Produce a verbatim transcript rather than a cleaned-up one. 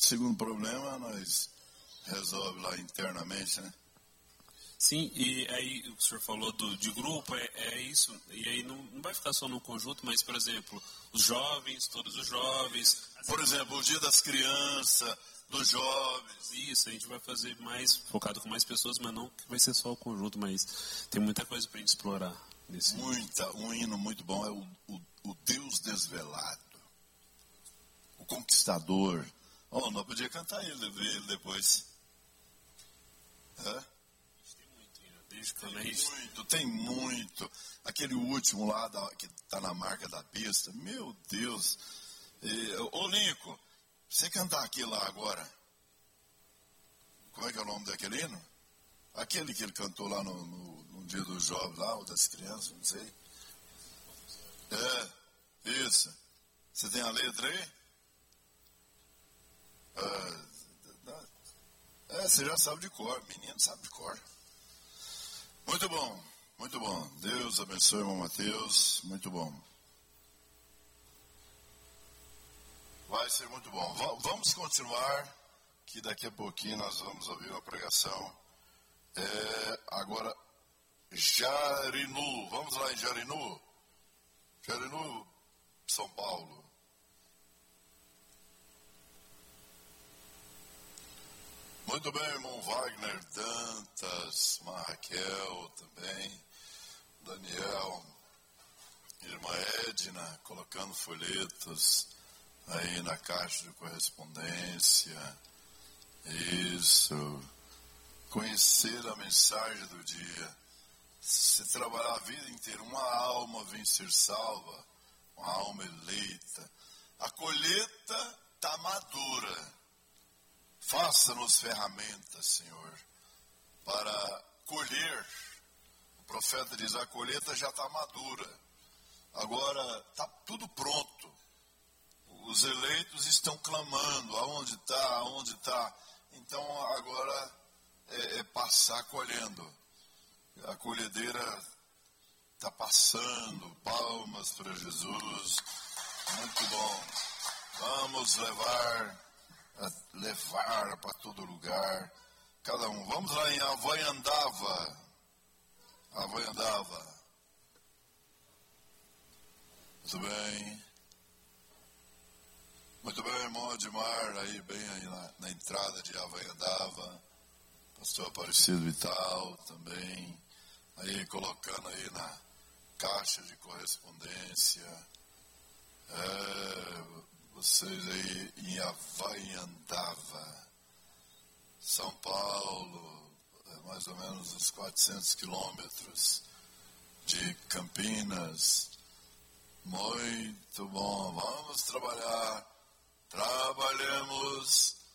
segundo problema nós resolve lá internamente, né? Sim, e aí o senhor falou do, de grupo, é, é isso, e aí não, não vai ficar só no conjunto, mas, por exemplo, os jovens, todos os jovens. Por exemplo, o dia das crianças, dos jovens. Isso, a gente vai fazer mais, focado com mais pessoas, mas não que vai ser só o conjunto, mas tem muita coisa pra gente explorar. Nesse Muita, um hino muito bom é o, o, o Deus Desvelado, o Conquistador. Oh, não podia cantar ele, ele depois. É? Tem muito, tem muito. Aquele último lá da, que está na marca da besta, meu Deus. E, ô Lincoln, você cantar aquilo lá agora, como é que é o nome daquele hino? Aquele que ele cantou lá no, no, no dia dos jovens, lá, ou das crianças, não sei. É, isso. Você tem a letra aí? É, você já sabe de cor, menino sabe de cor. Muito bom, muito bom. Deus abençoe, irmão Mateus, muito bom. Vai ser muito bom. V- vamos continuar, que daqui a pouquinho nós vamos ouvir uma pregação. É, agora, Jarinu, vamos lá em Jarinu. Jarinu, São Paulo. Muito bem, irmão Wagner Dantas, Raquel também, Daniel, irmã Edna, colocando folhetos aí na caixa de correspondência. Isso. Conhecer a mensagem do dia. Se trabalhar a vida inteira, uma alma vem ser salva, uma alma eleita. A colheita está madura. Faça-nos ferramentas, Senhor, para colher. O profeta diz, a colheita já está madura. Agora está tudo pronto. Os eleitos estão clamando, aonde está, aonde está. Então agora é, é passar colhendo. A colhedeira está passando, palmas para Jesus. Muito bom. Vamos levar... A levar para todo lugar, cada um. Vamos lá em Havaiandava. Havaiandava. Muito bem. Muito bem, irmão Admar, aí bem aí na, na entrada de Havaiandava. Pastor Aparecido Vital também. Aí colocando aí na caixa de correspondência. É... Vocês aí em Havaiandava, São Paulo, mais ou menos uns quatrocentos quilômetros de Campinas. Muito bom, vamos trabalhar, trabalhemos